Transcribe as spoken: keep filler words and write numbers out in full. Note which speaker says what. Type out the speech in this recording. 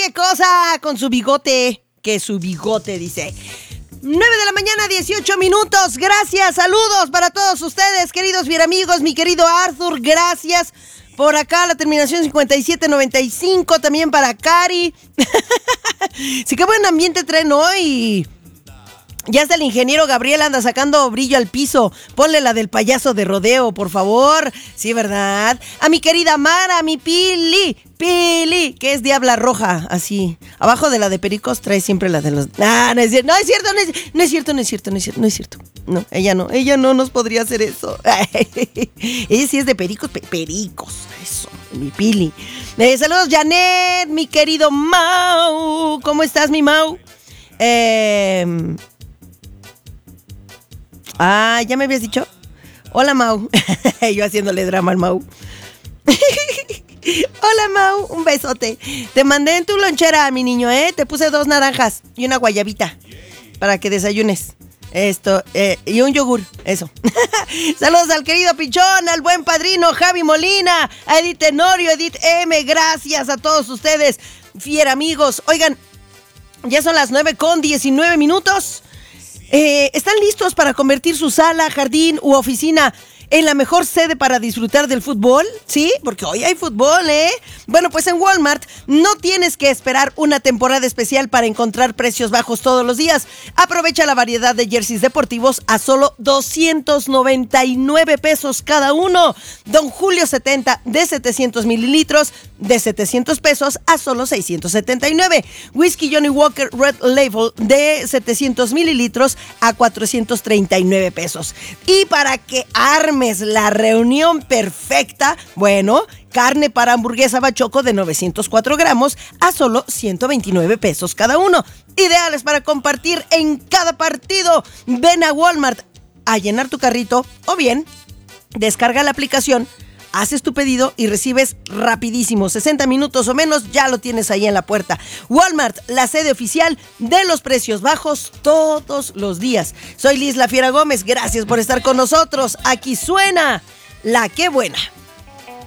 Speaker 1: qué cosa con su bigote, que su bigote dice. nueve de la mañana, dieciocho minutos. Gracias, saludos para todos ustedes, queridos amigos, mi querido Arthur, gracias. Por acá la terminación cincuenta y siete noventa y cinco, también para Cari. Sí, qué buen ambiente traen hoy. Ya hasta el ingeniero Gabriel anda sacando brillo al piso. Ponle la del payaso de rodeo, por favor. Sí, ¿verdad? A mi querida Mara, a mi Pili, Pili, que es Diabla Roja, así. Abajo de la de Pericos trae siempre la de los... Ah, no es cierto, no es cierto, no es, no es cierto, no es cierto, no es cierto, no es cierto. No, ella no, ella no nos podría hacer eso. Ella sí es de Pericos, pe- Pericos, eso, mi Pili. Eh, saludos, Janet, mi querido Mau. ¿Cómo estás, mi Mau? Eh... Ah, ¿ya me habías dicho? Hola, Mau. Yo haciéndole drama al Mau. Hola, Mau. Un besote. Te mandé en tu lonchera, mi niño, ¿eh? Te puse dos naranjas y una guayabita para que desayunes. Esto, eh, y un yogur, eso. Saludos al querido Pichón, al buen padrino Javi Molina, a Edith Tenorio, Edith M. Gracias a todos ustedes, fiel amigos. Oigan, ya son las nueve con diecinueve minutos. Eh, ¿Están listos para convertir su sala, jardín u oficina en la mejor sede para disfrutar del fútbol? ¿Sí? Porque hoy hay fútbol, ¿eh? Bueno, pues en Walmart no tienes que esperar una temporada especial para encontrar precios bajos todos los días. Aprovecha la variedad de jerseys deportivos a solo doscientos noventa y nueve pesos cada uno. Don Julio setenta de setecientos mililitros de setecientos pesos a solo seiscientos setenta y nueve. Whisky Johnny Walker Red Label de setecientos mililitros a cuatrocientos treinta y nueve pesos. Y para que arme la reunión perfecta, bueno, carne para hamburguesa bachoco de novecientos cuatro gramos a solo ciento veintinueve pesos cada uno. Ideales para compartir en cada partido. Ven a Walmart a llenar tu carrito o bien descarga la aplicación, haces tu pedido y recibes rapidísimo, sesenta minutos o menos, ya lo tienes ahí en la puerta. Walmart, la sede oficial de los precios bajos todos los días. Soy Liz La Fiera Gómez, gracias por estar con nosotros. Aquí suena La Qué Buena.